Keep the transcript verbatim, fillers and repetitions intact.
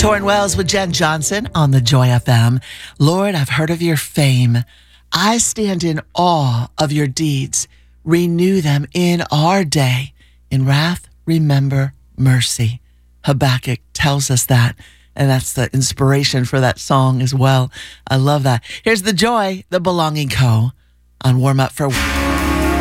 Torrin Wells with Jen Johnson on the Joy F M. Lord, I've heard of your fame. I stand in awe of your deeds. Renew them in our day. In wrath, remember mercy. Habakkuk tells us that, and that's the inspiration for that song as well. I love that. Here's the Joy, the Belonging Co. on Warm Up for